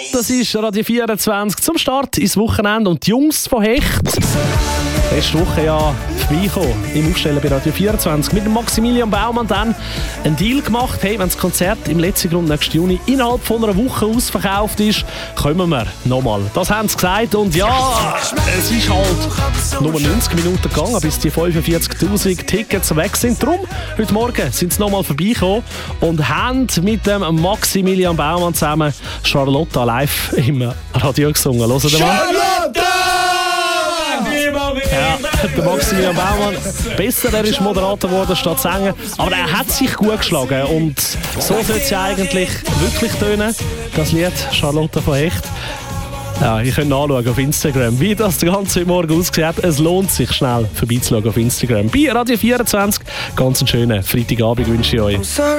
Das ist Radio 24 zum Start ins Wochenende und die Jungs von Hecht. Letzte Woche ja vorbeikommen im Aufstellen bei Radio 24 mit dem Maximilian Baumann dann einen Deal gemacht. Hey, wenn das Konzert im letzten Grund nächsten Juni innerhalb von einer Woche ausverkauft ist, kommen wir nochmal. Das haben sie gesagt und ja, es ist halt nur 90 Minuten gegangen, bis die 45'000 Tickets weg sind. Darum, heute Morgen sind sie nochmal vorbeigekommen und haben mit dem Maximilian Baumann zusammen Charlotte live im Radio gesungen. Hören wir mal. Ja, der Maximilian Baumann, besser, er ist Moderator geworden statt Sänger, aber er hat sich gut geschlagen und so sollte es ja eigentlich wirklich tönen, das Lied Charlotte von Hecht. Ja, ihr könnt nachschauen auf Instagram, wie das den ganzen Morgen ausgesehen hat. Es lohnt sich, schnell vorbeizuschauen auf Instagram. Bei Radio 24, ganz einen schönen Freitagabend wünsche ich euch.